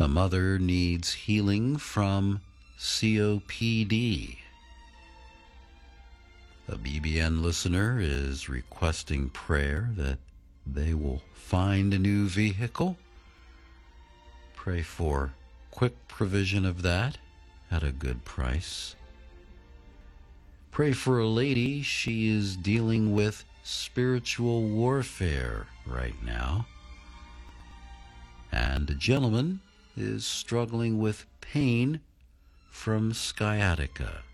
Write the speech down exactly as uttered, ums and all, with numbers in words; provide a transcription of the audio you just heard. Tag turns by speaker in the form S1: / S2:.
S1: A mother needs healing from C O P D. A B B N listener is requesting prayer that they will find a new vehicle. Pray for quick provision of that at a good price. Pray for a lady. She is dealing with spiritual warfare right now. And a gentleman is struggling with pain from sciatica.